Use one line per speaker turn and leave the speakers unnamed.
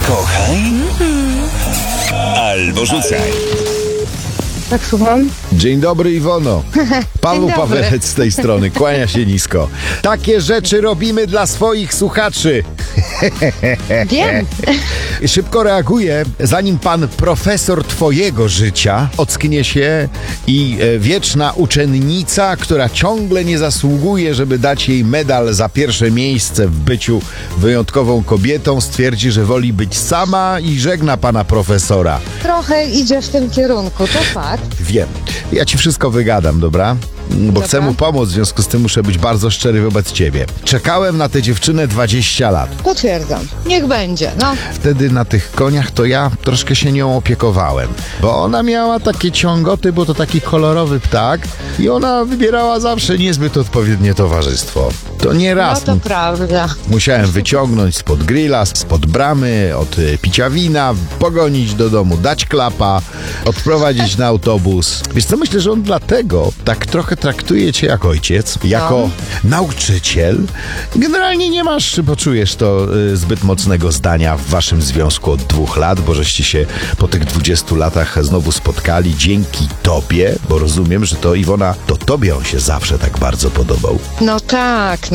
Kochaj albo rzucaj.
Tak, słucham?
Dzień dobry, Iwono. Paweł
Dzień dobry.
Pawelec z tej strony, kłania się nisko. Takie rzeczy robimy dla swoich słuchaczy.
Wiem.
Szybko reaguję, zanim pan profesor twojego życia ocknie się i wieczna uczennica, która ciągle nie zasługuje, żeby dać jej medal za pierwsze miejsce w byciu wyjątkową kobietą, stwierdzi, że woli być sama i żegna pana profesora.
Trochę idzie w tym kierunku, to fakt.
Wiem. Ja ci wszystko wygadam, dobra? Bo chcę mu pomóc, w związku z tym muszę być bardzo szczery wobec ciebie. Czekałem na tę dziewczynę 20 lat.
Potwierdzam. Niech będzie, no.
Wtedy na tych koniach to ja troszkę się nią opiekowałem. Bo ona miała takie ciągoty, bo to taki kolorowy ptak i ona wybierała zawsze niezbyt odpowiednie towarzystwo. To nie
No
raz
to prawda.
musiałem wyciągnąć spod grilla, spod bramy, od picia wina, pogonić do domu, dać klapa, odprowadzić na autobus. Wiesz co, myślę, że on dlatego tak trochę traktuje cię jak ojciec, jako nauczyciel. Generalnie nie masz, bo czujesz to, zbyt mocnego zdania w waszym związku od 2 lat, bo żeście się po tych 20 latach znowu spotkali dzięki tobie, bo rozumiem, że to Iwona, to tobie on się zawsze tak bardzo podobał.
No tak,